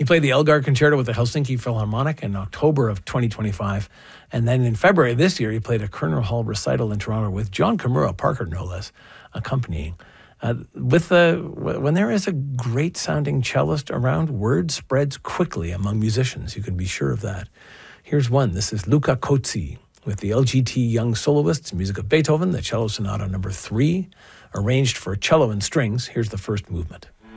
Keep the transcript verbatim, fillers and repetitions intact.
He played the Elgar Concerto with the Helsinki Philharmonic in October of twenty twenty-five. And then in February of this year, he played a Kerner Hall recital in Toronto with John Kimura Parker, no less, accompanying. Uh, with the when there is a great sounding cellist around, word spreads quickly among musicians. You can be sure of that. Here's one. This is Luca Cozzi with the L G T Young Soloists, music of Beethoven, the Cello Sonata number three, arranged for cello and strings. Here's the first movement.